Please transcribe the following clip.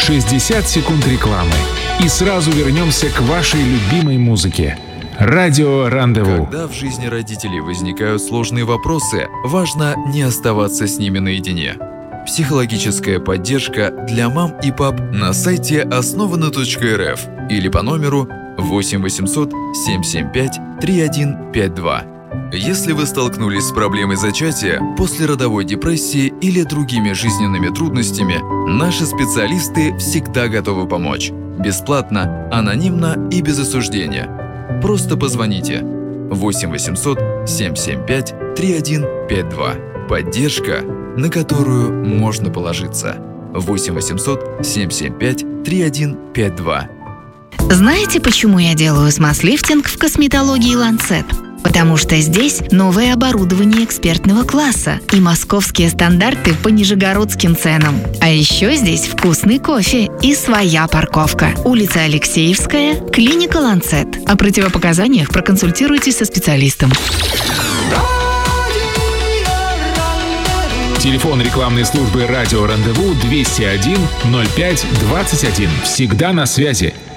60 секунд рекламы. И сразу вернемся к вашей любимой музыке. Радио Рандеву. Когда в жизни родителей возникают сложные вопросы, важно не оставаться с ними наедине. Психологическая поддержка для мам и пап на сайте основано.рф или по номеру 8 800 775 3152. Если вы столкнулись с проблемой зачатия, послеродовой депрессии или другими жизненными трудностями, наши специалисты всегда готовы помочь. Бесплатно, анонимно и без осуждения. Просто позвоните 8 800 775 3152. Поддержка, на которую можно положиться. 8 800 775 3152. Знаете, почему я делаю смаз-лифтинг в косметологии Lancet? Потому что здесь новое оборудование экспертного класса и московские стандарты по нижегородским ценам. А еще здесь вкусный кофе и своя парковка. Улица Алексеевская, клиника Lancet. О противопоказаниях проконсультируйтесь со специалистом. Телефон рекламной службы «Радио Рандеву» 201 05 21. Всегда на связи.